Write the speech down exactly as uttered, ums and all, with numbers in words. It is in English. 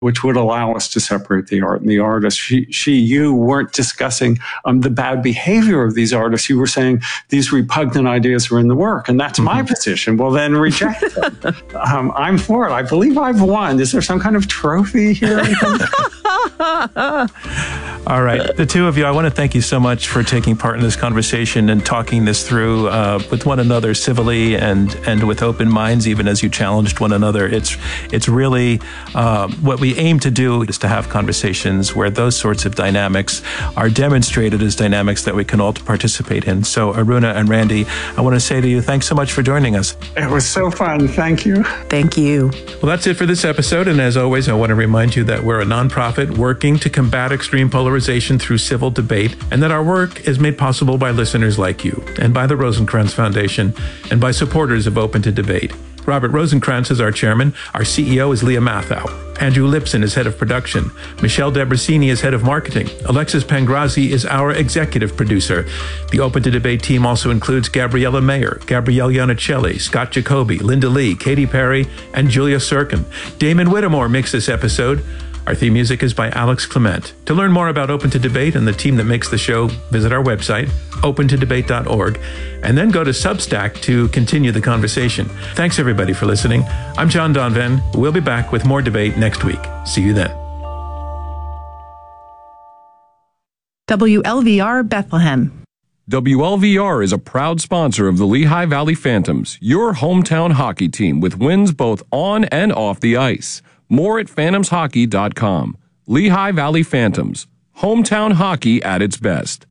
which would allow us to separate the art and the artist. She, she you weren't discussing um, the bad behavior of these artists. You were saying these repugnant ideas were in the work, and that's mm-hmm. my position. Well, then reject them. um, I'm for it. I believe I've won. Is there some kind of trophy here? All right. The two of you, I want to thank you so much for taking part in this conversation and talking this through uh, with one another civilly and, and with open minds, even as you challenged one another. It's, it's really uh, what we aim to do is to have conversations where those sorts of dynamics are demonstrated as dynamics that we can all participate in. So Aruna and Randy, I want to say to you, thanks so much for joining us. It was so fun. Thank you. Thank you. Well, that's it for this episode. And as always, I want to remind you that we're a nonprofit working to combat extreme polarization through civil debate, and that our work is made possible by listeners like you, and by the Rosencrantz Foundation, and by supporters of Open to Debate. Robert Rosencrantz is our chairman. Our C E O is Leah Mathau. Andrew Lipson is head of production. Michelle Debrasini is head of marketing. Alexis Pangrazi is our executive producer. The Open to Debate team also includes Gabriella Mayer, Gabrielle Iannicelli, Scott Jacoby, Linda Lee, Katy Perry, and Julia Sirkin. Damon Whittemore mixed this episode. Our theme music is by Alex Clement. To learn more about Open to Debate and the team that makes the show, visit our website, open to debate dot org, and then go to Substack to continue the conversation. Thanks, everybody, for listening. I'm John Donvan. We'll be back with more debate next week. See you then. W L V R Bethlehem. W L V R is a proud sponsor of the Lehigh Valley Phantoms, your hometown hockey team with wins both on and off the ice. More at phantoms hockey dot com. Lehigh Valley Phantoms, hometown hockey at its best.